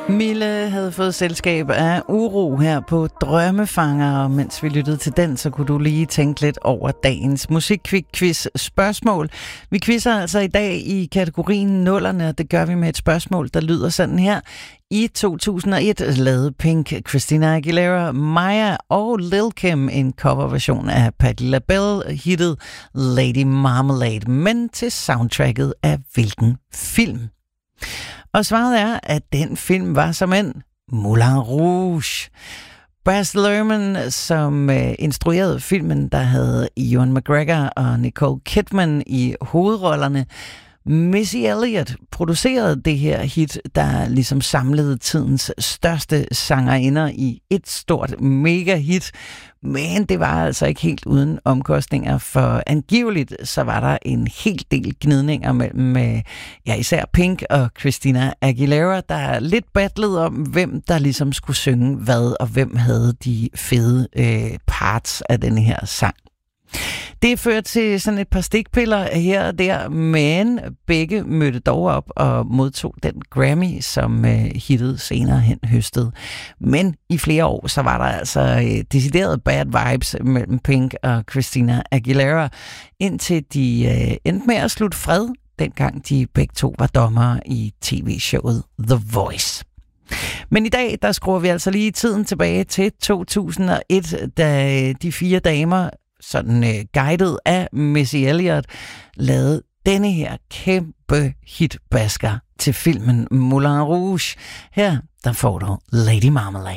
Mille havde fået selskab af Uro her på Drømmefanger, og mens vi lyttede til den, så kunne du lige tænke lidt over dagens musikquiz spørgsmål. Vi quizzer altså i dag i kategorien nullerne, og det gør vi med et spørgsmål, der lyder sådan her. I 2001 lavede Pink, Christina Aguilera, Maya og Lil Kim en coverversion af Patti LaBelle hittet Lady Marmalade, men til soundtracket af hvilken film? Og svaret er, at den film var såmænd Moulin Rouge. Baz Luhrmann, som instruerede filmen, der havde Ewan McGregor og Nicole Kidman i hovedrollerne. Missy Elliott producerede det her hit, der ligesom samlede tidens største sangerinder i et stort mega-hit. Men det var altså ikke helt uden omkostninger, for angiveligt så var der en hel del gnidninger mellem især Pink og Christina Aguilera, der lidt battlede om, hvem der ligesom skulle synge hvad, og hvem havde de fede parts af denne her sang. Det førte til sådan et par stikpiller her og der, men begge mødte dog op og modtog den Grammy, som hittet senere hen høstede. Men i flere år, så var der altså deciderede bad vibes mellem Pink og Christina Aguilera, indtil de endte med at slutte fred, dengang de begge to var dommere i tv-showet The Voice. Men i dag, der skruer vi altså lige tiden tilbage til 2001, da de fire damer, sådan guidet af Missy Elliott, lavede denne her kæmpe hitbasker til filmen Moulin Rouge. Her, der får du Lady Marmalade.